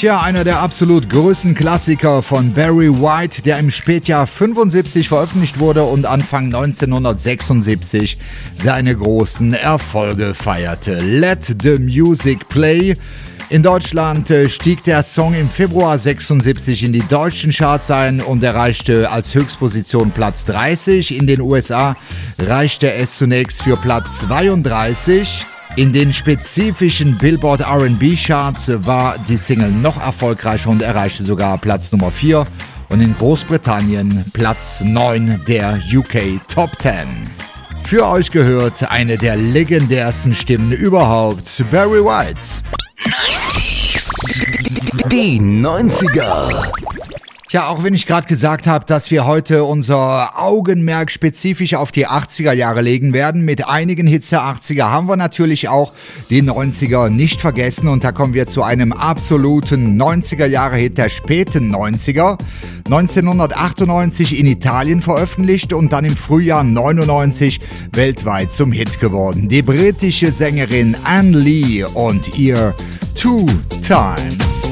Tja, einer der absolut größten Klassiker von Barry White, der im Spätjahr 75 veröffentlicht wurde und Anfang 1976 seine großen Erfolge feierte. Let the Music Play. In Deutschland stieg der Song im Februar 76 in die deutschen Charts ein und erreichte als Höchstposition Platz 30. In den USA reichte es zunächst für Platz 32. In den spezifischen Billboard R&B Charts war die Single noch erfolgreicher und erreichte sogar Platz Nummer 4 und in Großbritannien Platz 9 der UK Top 10. Für euch gehört eine der legendärsten Stimmen überhaupt, Barry White. 90s. Die 90er. Tja, auch wenn ich gerade gesagt habe, dass wir heute unser Augenmerk spezifisch auf die 80er Jahre legen werden, mit einigen Hits der 80er haben wir natürlich auch die 90er nicht vergessen und da kommen wir zu einem absoluten 90er Jahre Hit der späten 90er. 1998 in Italien veröffentlicht und dann im Frühjahr 99 weltweit zum Hit geworden. Die britische Sängerin Anne Lee und ihr Two Times.